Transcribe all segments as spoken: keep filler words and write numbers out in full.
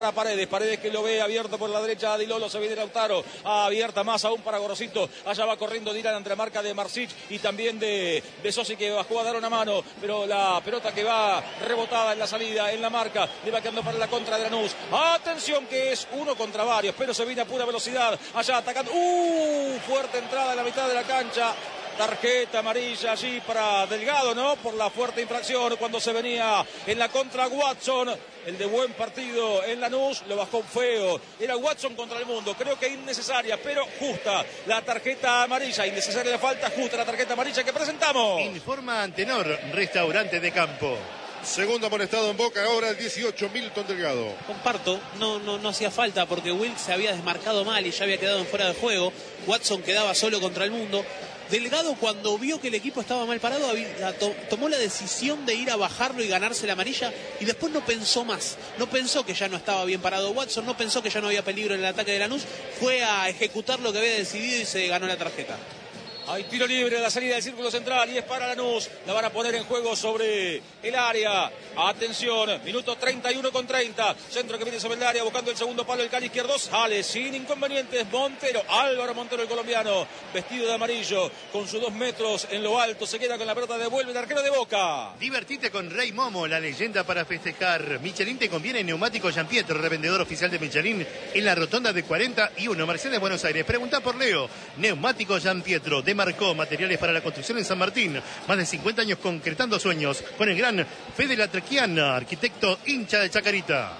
para Paredes, Paredes que lo ve abierto por la derecha a Di Lolo, se viene Lautaro, abierta más aún para Gorosito, allá va corriendo Dylan entre la marca de Marsic y también de Besosi que bajó a dar una mano, pero la pelota que va rebotada en la salida, en la marca, le va quedando para la contra de Lanús, atención que es uno contra varios, pero se viene a pura velocidad, allá atacando, uh, fuerte entrada en la mitad de la cancha. Tarjeta amarilla allí para Delgado, ¿no? Por la fuerte infracción cuando se venía en la contra Watson. El de buen partido en Lanús lo bajó feo. Era Watson contra el mundo. Creo que innecesaria, pero justa la tarjeta amarilla. Innecesaria la falta, justa la tarjeta amarilla que presentamos. Informa Antenor, restaurante de campo. Segundo amonestado en Boca, ahora el dieciocho, Milton Delgado. Comparto, no, no, no hacía falta porque Will se había desmarcado mal y ya había quedado en fuera de juego. Watson quedaba solo contra el mundo. Delgado, cuando vio que el equipo estaba mal parado, tomó la decisión de ir a bajarlo y ganarse la amarilla y después no pensó más. No pensó que ya no estaba bien parado Watson, no pensó que ya no había peligro en el ataque de Lanús. Fue a ejecutar lo que había decidido y se ganó la tarjeta. Hay tiro libre a la salida del círculo central y es para Lanús. La van a poner en juego sobre el área. Atención, minuto treinta y uno con treinta. Centro que viene sobre el área buscando el segundo palo. El cali izquierdo sale sin inconvenientes. Montero, Álvaro Montero, el colombiano, vestido de amarillo, con sus dos metros en lo alto. Se queda con la pelota, devuelve el arquero de Boca. Divertite con Rey Momo, la leyenda para festejar. Michelin te conviene neumático Jean Pietro, revendedor oficial de Michelin en la rotonda de cuarenta y uno, Mercedes, Buenos Aires. Pregunta por Leo. Neumático Jean Pietro de Marcó, materiales para la construcción en San Martín. Más de cincuenta años concretando sueños con el gran Fede Latrequiana, arquitecto hincha de Chacarita.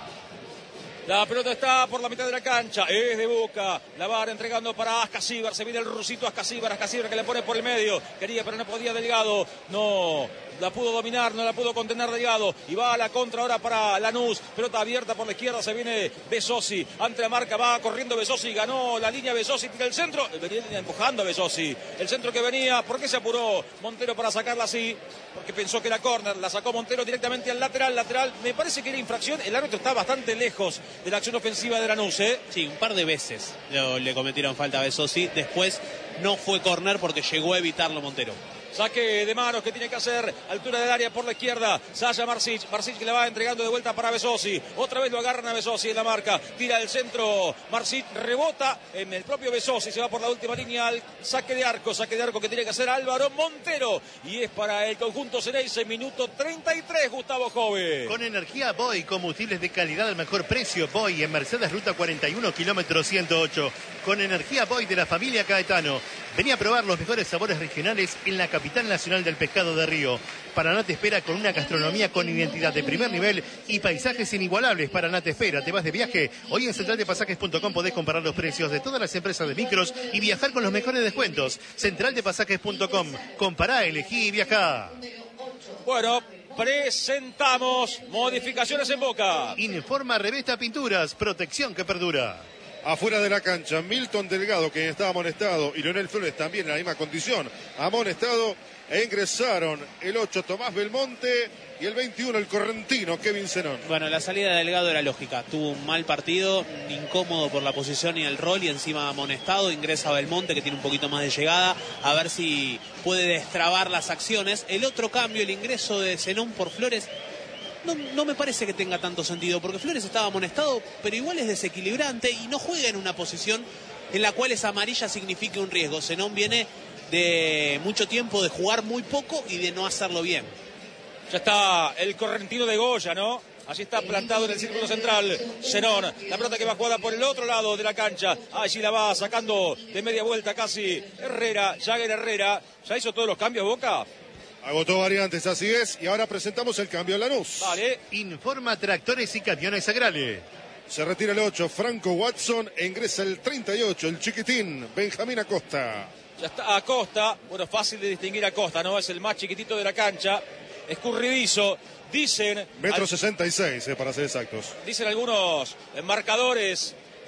La pelota está por la mitad de la cancha, es de Boca, la va entregando para Ascasíbar, se viene el rusito Ascasíbar, Ascasíbar que le pone por el medio, quería pero no podía Delgado, no la pudo dominar, no la pudo contener Delgado, y va a la contra ahora para Lanús, pelota abierta por la izquierda, se viene Besosi, ante la marca, va corriendo Besosi, ganó la línea Besosi, tira el centro, venía empujando a Besosi, el centro que venía, ¿por qué se apuró Montero para sacarla así? Porque pensó que era córner, la sacó Montero directamente al lateral, lateral, me parece que era infracción, el árbitro está bastante lejos de la acción ofensiva de Lanús, ¿eh? Sí, un par de veces lo, le cometieron falta a Besosi, después no fue córner porque llegó a evitarlo Montero. Saque de manos que tiene que hacer, altura del área por la izquierda, Saya Marsic, Marsic que le va entregando de vuelta para Besosi, otra vez lo agarran a Besosi en la marca, tira el centro, Marsic rebota en el propio Besosi, se va por la última línea al saque de arco, saque de arco que tiene que hacer Álvaro Montero, y es para el conjunto Ceneice, minuto treinta y tres, Gustavo Jove. Con energía Boy, combustibles de calidad al mejor precio, Boy en Mercedes Ruta cuarenta y uno, kilómetro ciento ocho, con energía Boy de la familia Caetano. Vení a probar los mejores sabores regionales en la capital nacional del pescado de Río. Paraná te espera con una gastronomía con identidad de primer nivel y paisajes inigualables. Paraná te espera. ¿Te vas de viaje? Hoy en central de pasajes punto com podés comparar los precios de todas las empresas de micros y viajar con los mejores descuentos. central de pasajes punto com. Compará, elegí y viajá. Bueno, presentamos modificaciones en Boca. Informa Revesta Pinturas, protección que perdura. Afuera de la cancha, Milton Delgado, quien estaba amonestado, y Leonel Flores también en la misma condición, amonestado, e ingresaron el ocho Tomás Belmonte y el veintiuno el correntino Kevin Zenón. Bueno, la salida de Delgado era lógica, tuvo un mal partido, incómodo por la posición y el rol, y encima amonestado, ingresa Belmonte que tiene un poquito más de llegada, a ver si puede destrabar las acciones. El otro cambio, el ingreso de Zenón por Flores, No, no me parece que tenga tanto sentido, porque Flores estaba amonestado, pero igual es desequilibrante y no juega en una posición en la cual esa amarilla signifique un riesgo. Zenón viene de mucho tiempo de jugar muy poco y de no hacerlo bien. Ya está el correntino de Goya, ¿no? Allí está plantado en el círculo central Zenón, la pelota que va jugada por el otro lado de la cancha, allí la va sacando de media vuelta casi Herrera, Jagger Herrera. ¿Ya hizo todos los cambios Boca? Agotó variantes, así es, y ahora presentamos el cambio de Lanús. Vale. Informa Tractores y Camiones Agrales. Se retira el ocho, Franco Watson, e ingresa el treinta y ocho, el chiquitín, Benjamín Acosta. Ya está Acosta, bueno, fácil de distinguir a Acosta, ¿no? Es el más chiquitito de la cancha, escurridizo, dicen... Metro al... sesenta y seis, eh, para ser exactos. Dicen algunos marcadores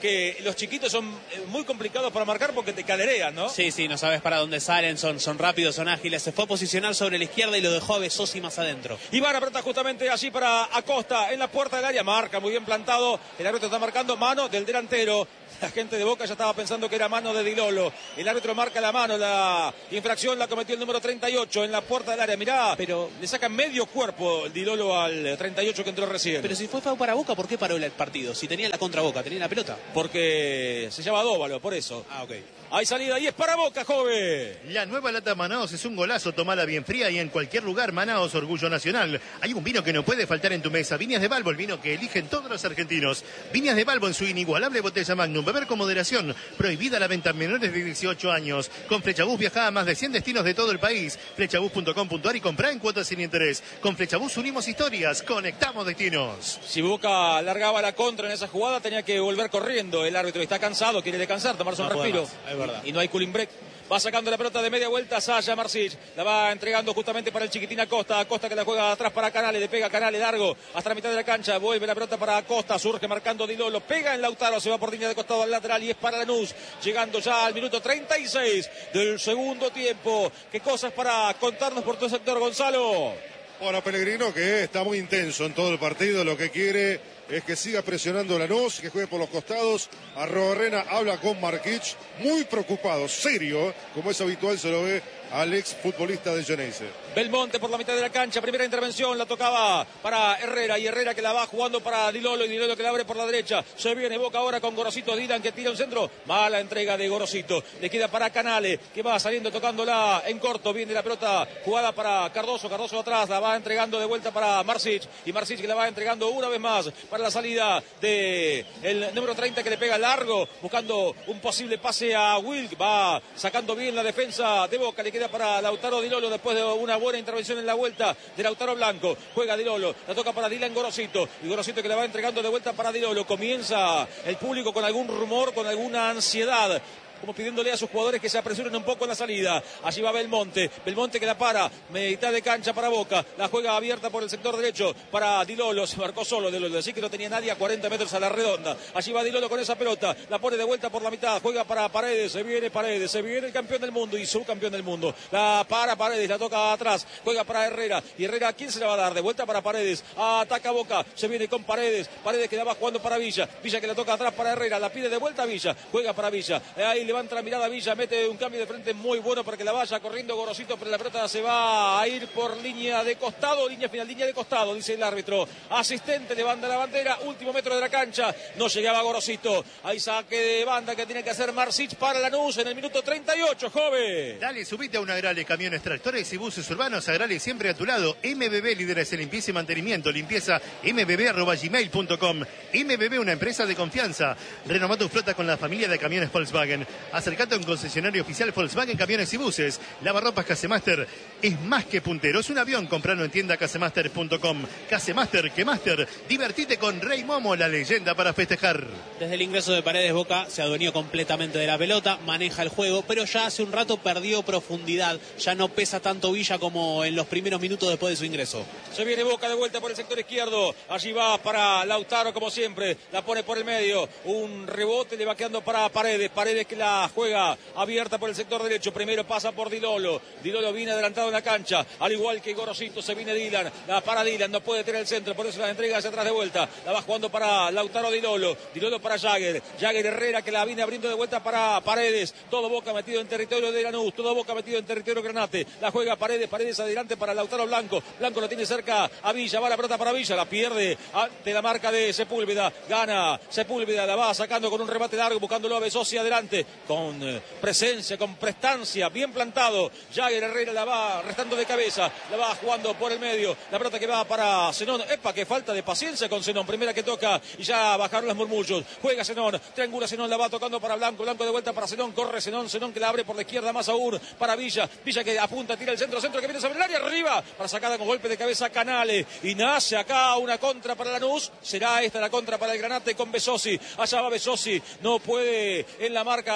que los chiquitos son muy complicados para marcar porque te caderean, ¿no? Sí, sí, no sabes para dónde salen, son, son rápidos, son ágiles. Se fue a posicionar sobre la izquierda y lo dejó a Besosi más adentro. Y van a apretar justamente allí para Acosta en la puerta del área. Marca muy bien plantado. El árbitro está marcando mano del delantero. La gente de Boca ya estaba pensando que era mano de Di Lolo. El árbitro marca la mano. La infracción la cometió el número treinta y ocho en la puerta del área. Mirá, pero le saca medio cuerpo Di Lolo al treinta y ocho que entró recién. Pero si fue foul para Boca, ¿por qué paró el partido? Si tenía la contra Boca, tenía la pelota. Porque se llama Dóvalo, por eso. Ah, ok. Hay salida y es para Boca, joven. La nueva lata Manaos es un golazo, tomala bien fría y en cualquier lugar. Manaos, orgullo nacional. Hay un vino que no puede faltar en tu mesa. Viñas de Balbo, el vino que eligen todos los argentinos. Viñas de Balbo en su inigualable botella Magnum. Beber con moderación. Prohibida la venta a menores de dieciocho años. Con Flechabús viaja a más de cien destinos de todo el país. Flechabús punto com punto ar y comprá en cuotas sin interés. Con Flechabús unimos historias, conectamos destinos. Si Boca largaba la contra en esa jugada, tenía que volver corriendo. El árbitro está cansado, quiere descansar, tomarse No un respiro. más, es verdad. Y, y no hay cooling break. Va sacando la pelota de media vuelta Saya Marsic. La va entregando justamente para el chiquitín Acosta. Acosta que la juega atrás para Canales. Le pega Canales largo hasta la mitad de la cancha. Vuelve la pelota para Acosta. Surge marcando Di Lolo. Pega en Lautaro. Se va por línea de costado al lateral y es para Lanús. Llegando ya al minuto treinta y seis del segundo tiempo. ¿Qué cosas para contarnos por todo el sector, Gonzalo? Ahora Pellegrino, que está muy intenso en todo el partido. Lo que quiere es que siga presionando Lanús, que juegue por los costados. Arrobarrena habla con Markic, muy preocupado, serio, como es habitual, se lo ve al ex futbolista de Geneise. Belmonte por la mitad de la cancha, primera intervención, la tocaba para Herrera, y Herrera que la va jugando para Di Lolo, y Di Lolo que la abre por la derecha. Se viene Boca ahora con Gorosito, Dylan que tira un centro, mala entrega de Gorosito, le queda para Canale, que va saliendo tocándola en corto, viene la pelota jugada para Cardoso, Cardoso atrás, la va entregando de vuelta para Marsic, y Marsic que la va entregando una vez más para la salida de el número treinta que le pega largo, buscando un posible pase a Wilk, va sacando bien la defensa de Boca, le queda para Lautaro Di Lolo después de una buena intervención en la vuelta de Lautaro Blanco. Juega Di Lolo, la toca para Dylan Gorosito, y Gorosito que la va entregando de vuelta para Di Lolo. Comienza el público con algún rumor, con alguna ansiedad, como pidiéndole a sus jugadores que se apresuren un poco en la salida. Allí va Belmonte, Belmonte que la para, mitad de cancha para Boca, la juega abierta por el sector derecho para Di Lolo, se marcó solo Di Lolo, así que no tenía nadie a cuarenta metros a la redonda. Allí va Di Lolo con esa pelota, la pone de vuelta por la mitad, juega para Paredes, se viene Paredes, se viene el campeón del mundo y subcampeón del mundo, la para Paredes, la toca atrás, juega para Herrera, y Herrera, ¿quién se la va a dar? De vuelta para Paredes, ataca Boca, se viene con Paredes, Paredes que la va jugando para Villa, Villa que la toca atrás para Herrera, la pide de vuelta a Villa, juega para Villa, ahí levanta la mirada a Villa, mete un cambio de frente muy bueno para que la vaya corriendo Gorosito, pero la pelota se va a ir por línea de costado, línea final, línea de costado, dice el árbitro asistente, levanta la bandera, último metro de la cancha, no llegaba Gorosito, hay saque de banda que tiene que hacer Marsic para Lanús en el minuto treinta y ocho, joven. Dale, subite a un Agrale, camiones, tractores y buses urbanos. Agrale siempre a tu lado. M B B, líderes en limpieza y mantenimiento. Limpieza m b b arroba gmail punto com. M B B, una empresa de confianza. Renová tu flota con la familia de camiones Volkswagen. Acercate a un concesionario oficial Volkswagen Camiones y Buses. Lavarropas Casemaster es más que puntero, es un avión. Compralo en tienda casemaster punto com. Casemaster, que Master. Divertite con Rey Momo, la leyenda para festejar. Desde el ingreso de Paredes, Boca se adueñó completamente de la pelota, maneja el juego, pero ya hace un rato perdió profundidad, ya no pesa tanto Villa como en los primeros minutos después de su ingreso. Se viene Boca de vuelta por el sector izquierdo, allí va para Lautaro como siempre, la pone por el medio, un rebote le va quedando para Paredes, Paredes que la juega abierta por el sector derecho, primero pasa por Di Lolo, Di Lolo viene adelantado en la cancha, al igual que Gorosito, se viene Dylan, la para Dylan, no puede tener el centro, por eso la entrega hacia atrás de vuelta, la va jugando para Lautaro Di Lolo, Di Lolo para Jagger, Jagger Herrera que la viene abriendo de vuelta para Paredes, todo Boca metido en territorio de Lanús, todo Boca metido en territorio Granate, la juega Paredes, Paredes adelante para Lautaro Blanco, Blanco lo tiene cerca a Villa, va la pelota para Villa, la pierde ante la marca de Sepúlveda, gana Sepúlveda, la va sacando con un remate largo, buscándolo a Besosi adelante, con eh, presencia, con prestancia, bien plantado, Jagger Herrera la va restando de cabeza, la va jugando por el medio, la pelota que va para Zenón, epa, que falta de paciencia con Zenón, primera que toca y ya bajaron los murmullos, juega Zenón, triangula Zenón, la va tocando para Blanco, Blanco de vuelta para Zenón, corre Zenón, Zenón que la abre por la izquierda más aún para Villa, Villa que apunta, tira el centro, centro que viene sobre el área, arriba, para sacada con golpe de cabeza Canale, y nace acá una contra para Lanús, será esta la contra para el Granate con Besosi, allá va Besosi, no puede en la marca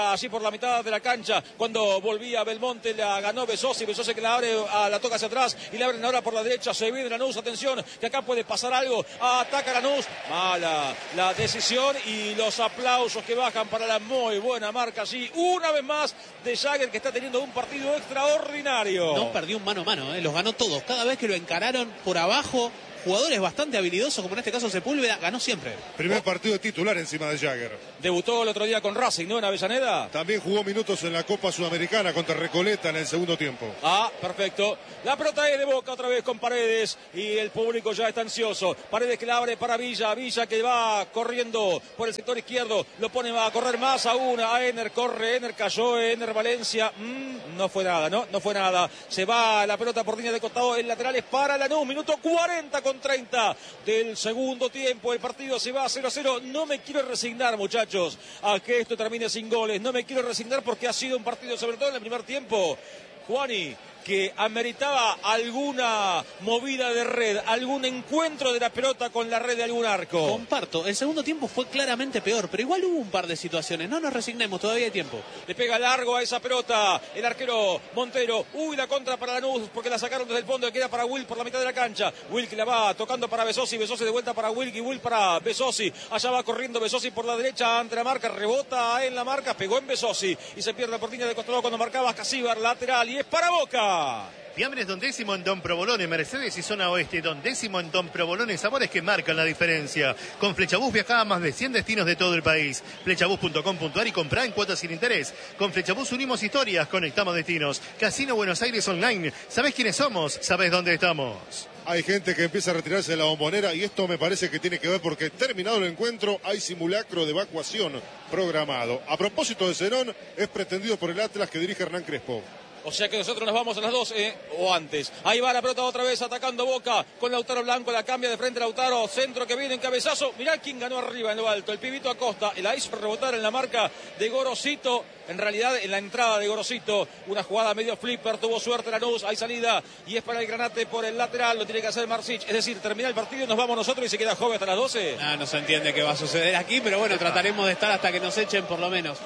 pelota así por la mitad de la cancha. Cuando volvía Belmonte, la ganó Besosi. Besosi que la abre, a, la toca hacia atrás y la abren ahora por la derecha. Se viene Lanús, atención, que acá puede pasar algo. Ataca Lanús. Mala la decisión y los aplausos que bajan para la muy buena marca allí. Una vez más de Jagger, que está teniendo un partido extraordinario. No perdió un mano a mano, ¿eh? Los ganó todos. Cada vez que lo encararon por abajo, jugadores bastante habilidosos, como en este caso Sepúlveda, ganó siempre. Primer partido de titular encima de Jagger. Debutó el otro día con Racing, ¿no? En Avellaneda. También jugó minutos en la Copa Sudamericana contra Recoleta en el segundo tiempo. Ah, perfecto. La pelota es de Boca otra vez con Paredes y el público ya está ansioso. Paredes que la abre para Villa. Villa que va corriendo por el sector izquierdo. Lo pone a correr más aún a Ener. Corre Ener, cayó Ener Valencia. Mm, no fue nada, ¿no? No fue nada. Se va la pelota por línea de costado. El lateral es para Lanús. Minuto cuarenta con treinta del segundo tiempo. El partido se va a cero a cero. No me quiero resignar, muchachos, a que esto termine sin goles. No me quiero resignar porque ha sido un partido, sobre todo en el primer tiempo, Juani, que ameritaba alguna movida de red, algún encuentro de la pelota con la red de algún arco. Comparto, el segundo tiempo fue claramente peor, pero igual hubo un par de situaciones. No nos resignemos, todavía hay tiempo. Le pega largo a esa pelota el arquero Montero. Uy, la contra para Lanús porque la sacaron desde el fondo, queda para Will por la mitad de la cancha. Will que la va tocando para Besosi, Besosi de vuelta para Will y Will para Besosi. Allá va corriendo Besosi por la derecha ante la marca, rebota en la marca, pegó en Besosi y se pierde por línea de costado cuando marcaba Casíbar, lateral, y es para Boca. Fiambres Don Décimo en Don Provolone, Mercedes y Zona Oeste. Don Décimo en Don Provolone, sabores que marcan la diferencia. Con Flechabús viajá a más de cien destinos de todo el país. Flechabús punto com punto ar y comprá en cuotas sin interés. Con Flechabús unimos historias, conectamos destinos. Casino Buenos Aires Online. ¿Sabés quiénes somos? ¿Sabés dónde estamos? Hay gente que empieza a retirarse de la bombonera y esto me parece que tiene que ver porque terminado el encuentro hay simulacro de evacuación programado. A propósito de Zenón, es pretendido por el Atlas que dirige Hernán Crespo. O sea que nosotros nos vamos a las doce o antes. Ahí va la pelota otra vez atacando Boca con Lautaro Blanco. La cambia de frente Lautaro. Centro que viene en cabezazo. Mirá quién ganó arriba en lo alto. El pibito Acosta. La hizo rebotar en la marca de Gorosito. En realidad en la entrada de Gorosito. Una jugada medio flipper. Tuvo suerte Lanús. Hay salida. Y es para el Granate por el lateral. Lo tiene que hacer Marsic. Es decir, termina el partido y nos vamos nosotros y se queda joven hasta las doce. Ah, no se entiende qué va a suceder aquí. Pero bueno, trataremos de estar hasta que nos echen por lo menos.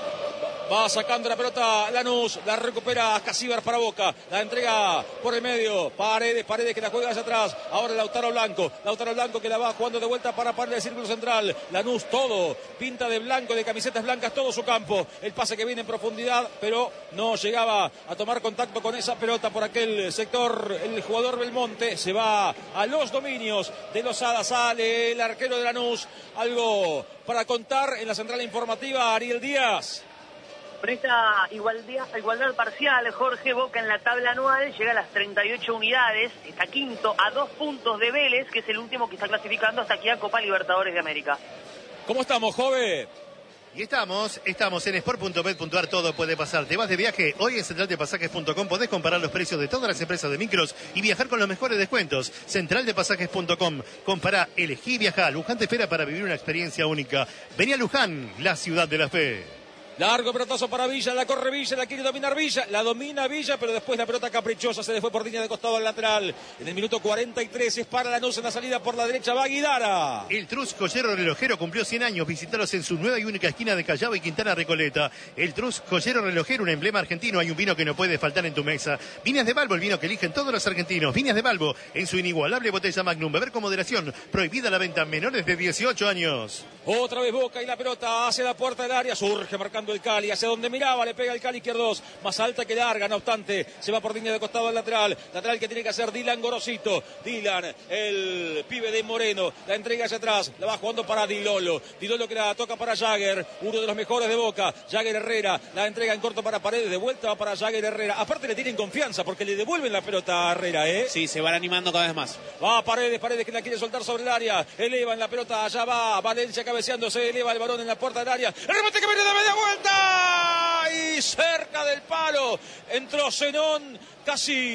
Va sacando la pelota Lanús, la recupera Casíbar para Boca, la entrega por el medio, Paredes, Paredes que la juega hacia atrás, ahora Lautaro Blanco, Lautaro Blanco que la va jugando de vuelta para parar el círculo central, Lanús todo, pinta de blanco, de camisetas blancas, todo su campo, el pase que viene en profundidad, pero no llegaba a tomar contacto con esa pelota por aquel sector, el jugador Belmonte, se va a los dominios de Losada, sale el arquero de Lanús, algo para contar en la central informativa, Ariel Díaz. Con esta igualdad, igualdad parcial, Jorge, Boca en la tabla anual llega a las treinta y ocho unidades, está quinto a dos puntos de Vélez, que es el último que está clasificando hasta aquí a Copa Libertadores de América. ¿Cómo estamos, joven? Y estamos, estamos en sport punto bet punto ar, todo puede pasar. Te vas de viaje, hoy en central de pasajes punto com podés comparar los precios de todas las empresas de micros y viajar con los mejores descuentos. central de pasajes punto com, compará, elegí viajar. Luján te espera para vivir una experiencia única. Vení a Luján, la ciudad de la fe. Largo pelotazo para Villa, la corre Villa, la quiere dominar Villa, la domina Villa, pero después la pelota caprichosa se le fue por línea de costado al lateral. En el minuto cuarenta y tres es para Lanús en la salida por la derecha, va Guidara. El Trus Joyero Relojero cumplió cien años, visitaros en su nueva y única esquina de Callao y Quintana Recoleta. El Trus Joyero Relojero, un emblema argentino, hay un vino que no puede faltar en tu mesa. Viñas de Balbo, el vino que eligen todos los argentinos. Viñas de Balbo, en su inigualable botella Magnum, beber con moderación, prohibida la venta a menores de dieciocho años. Otra vez Boca y la pelota hacia la puerta del área, surge marcando el Cali, hacia donde miraba, le pega el Cali izquierdo, más alta que larga, no obstante, se va por línea de costado al lateral, lateral que tiene que hacer Dylan Gorosito, Dylan, el pibe de Moreno, la entrega hacia atrás, la va jugando para Dilolo, Dilolo que la toca para Jagger, uno de los mejores de Boca, Jagger Herrera, la entrega en corto para Paredes, de vuelta va para Jagger Herrera, aparte le tienen confianza porque le devuelven la pelota a Herrera, ¿eh? Sí, se van animando cada vez más. Va Paredes, Paredes que la quiere soltar sobre el área, eleva en la pelota, allá va Valencia cabeceando, se eleva el balón en la puerta del área, el remate que viene de media vuelta y cerca del palo entró Zenón, casi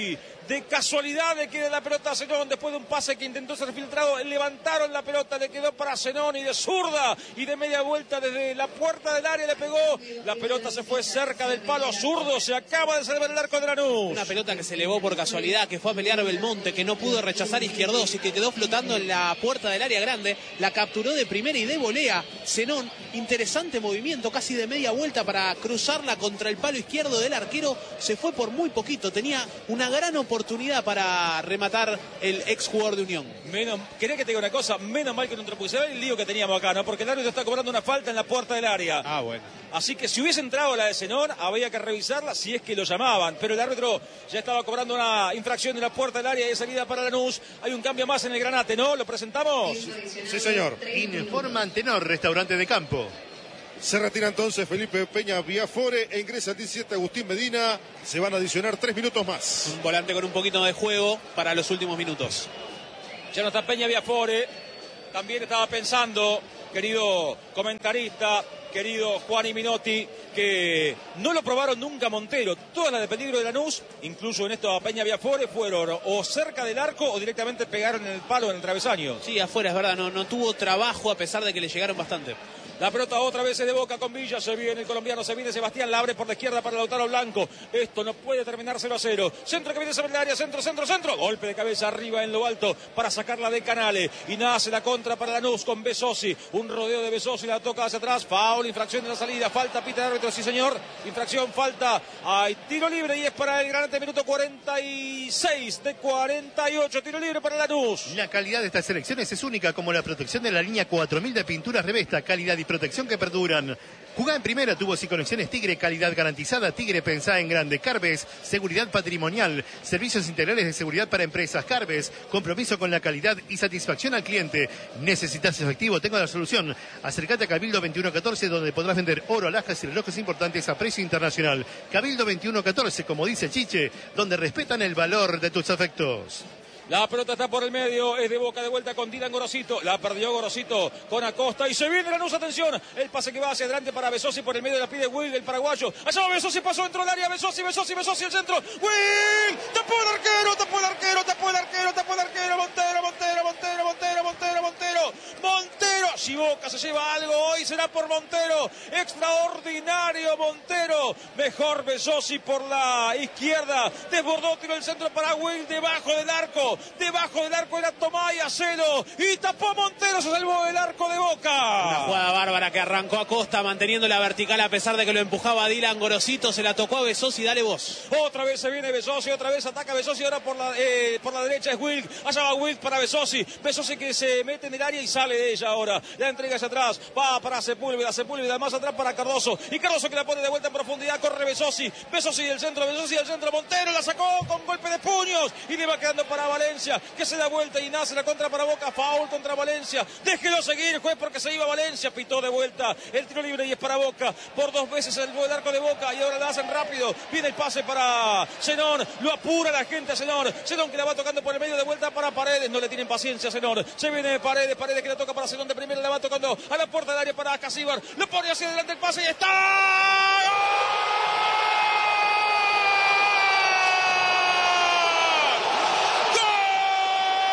de casualidad le queda la pelota a Zenón después de un pase que intentó ser filtrado. Levantaron la pelota, le quedó para Zenón y de zurda y de media vuelta desde la puerta del área le pegó. La pelota se fue cerca del palo zurdo. Se acaba de salvar el arco de Lanús. Una pelota que se elevó por casualidad, que fue a pelear Belmonte, que no pudo rechazar Izquierdos y que quedó flotando en la puerta del área grande. La capturó de primera y de volea Zenón. Interesante movimiento, casi de media vuelta para cruzarla contra el palo izquierdo del arquero. Se fue por muy poquito. Tenía una gran oportunidad para rematar el ex jugador de Unión. Menos, quería que te diga una cosa, menos mal que no entropuse el lío que teníamos acá, ¿no? Porque el árbitro está cobrando una falta en la puerta del área. Ah, bueno. Así que si hubiese entrado la de Zenón, había que revisarla si es que lo llamaban. Pero el árbitro ya estaba cobrando una infracción en la puerta del área de salida para Lanús. Hay un cambio más en el Granate, ¿no? ¿Lo presentamos? Sí, señor. Informa Antenor, restaurante de campo. Se retira entonces Felipe Peña Biafore e ingresa el diecisiete Agustín Medina. Se van a adicionar tres minutos más. Un volante con un poquito de juego para los últimos minutos. Ya no está Peña Biafore. También estaba pensando, querido comentarista, querido Juan y Minotti, que no lo probaron nunca Montero. Todas las de peligro de Lanús, incluso en esto a Peña Biafore, fueron o cerca del arco o directamente pegaron en el palo, en el travesaño. Sí, afuera, es verdad, no, no tuvo trabajo a pesar de que le llegaron bastante. La pelota otra vez es de Boca con Villa, se viene el colombiano, se viene Sebastián, la abre por la izquierda para Lautaro Blanco. Esto no puede terminar cero a cero. Centro que viene sobre el área, centro, centro, centro. Golpe de cabeza arriba en lo alto para sacarla de Canale. Y nace la contra para Lanús con Besosi. Un rodeo de Besosi, la toca hacia atrás. Foul, infracción de la salida. Falta, pita el árbitro, sí señor. Infracción, falta. Hay tiro libre y es para el Granate, minuto cuarenta y seis de cuarenta y ocho. Tiro libre para Lanús. La calidad de estas selecciones es única, como la protección de la línea cuatro mil de pinturas Revesta. Calidad y protección que perduran. Jugá en primera, tubos y conexiones Tigre, calidad garantizada. Tigre, pensá en grande. Carves, seguridad patrimonial, servicios integrales de seguridad para empresas. Carves, compromiso con la calidad y satisfacción al cliente. ¿Necesitas efectivo? Tengo la solución. Acércate a Cabildo veintiuno catorce, donde podrás vender oro, alhajas y relojes importantes a precio internacional. Cabildo veintiuno catorce, como dice Chiche, donde respetan el valor de tus afectos. La pelota está por el medio, es de Boca de vuelta con Dylan Gorosito. La perdió Gorosito con Acosta y se viene Lanús, atención. El pase que va hacia adelante para Besosi por el medio, la pide Will, el paraguayo. Allá va Besosi, pasó dentro del área, Besosi, Besosi, Besosi, el centro. Will, tapó el arquero, tapó el arquero, tapó el arquero, tapó el arquero. Montero, Montero, Montero, Montero, Montero, Montero. Montero, si Boca se lleva algo hoy será por Montero. Extraordinario Montero. Mejor Besosi por la izquierda. Desbordó, tiró el centro para Will, debajo del arco. Debajo del arco era Tomás Acero y tapó Montero, se salvó el arco de Boca. Una jugada bárbara que arrancó Acosta manteniendo la vertical a pesar de que lo empujaba Dylan Gorosito. Se la tocó a Besosi, dale vos. Otra vez se viene Besosi, otra vez ataca Besosi, ahora por la, eh, por la derecha es Wilk. Allá va Wilk para Besosi. Besosi que se mete en el área y sale de ella ahora. La entrega hacia atrás, va para Sepúlveda, Sepúlveda más atrás para Cardoso. Y Cardoso que la pone de vuelta en profundidad, corre Besosi. Besosi del centro, Besosi del centro. Montero la sacó con golpe de puños y le va quedando para Valencia, que se da vuelta y nace la contra para Boca. Foul contra Valencia. Déjelo seguir el juez porque se iba Valencia. Pitó de vuelta el tiro libre y es para Boca. Por dos veces el el arco de Boca y ahora la hacen rápido. Viene el pase para Zenón. Lo apura la gente a Zenón. Zenón que la va tocando por el medio de vuelta para Paredes. No le tienen paciencia a Zenón. Se viene Paredes. Paredes que la toca para Zenón de primera. La va tocando a la puerta del área para Casíbar. Lo pone hacia adelante el pase y está.